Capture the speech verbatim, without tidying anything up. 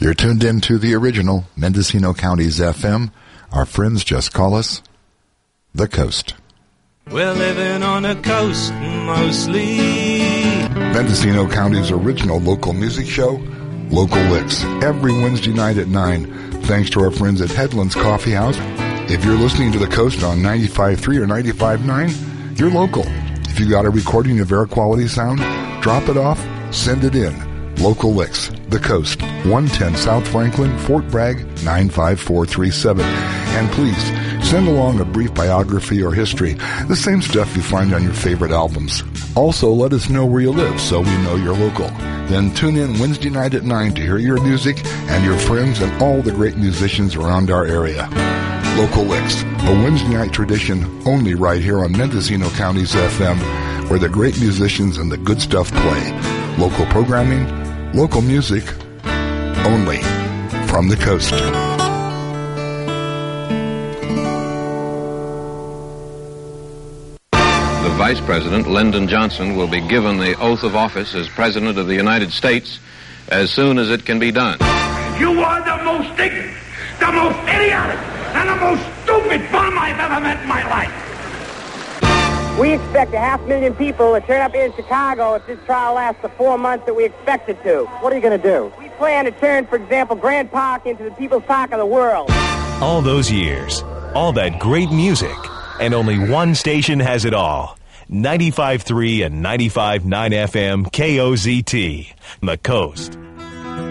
You're tuned in to the original Mendocino County's F M. Our friends just call us The Coast. We're living on the coast mostly. Mendocino County's original local music show, Local Licks, every Wednesday night at nine. Thanks to our friends at Headlands Coffee House. If you're listening to The Coast on ninety-five point three or ninety-five point nine, you're local. If you got a recording of air quality sound, drop it off, send it in. Local Licks, The Coast, one ten South Franklin, Fort Bragg, nine five four three seven. And please, send along a brief biography or history, the same stuff you find on your favorite albums. Also, let us know where you live so we know you're local. Then tune in Wednesday night at nine to hear your music and your friends and all the great musicians around our area. Local Licks, a Wednesday night tradition only right here on Mendocino County's F M, where the great musicians and the good stuff play. Local programming, local music, only from the coast. The Vice President, Lyndon Johnson, will be given the oath of office as President of the United States as soon as it can be done. You are the most ignorant, the most idiotic, and the most stupid bum I've ever met in my life. We expect a half million people to turn up here in Chicago if this trial lasts the four months that we expect it to. What are you going to do? We plan to turn, for example, Grant Park into the people's park of the world. All those years, all that great music, and only one station has it all. ninety-five point three and ninety-five point nine F M K O Z T, The Coast.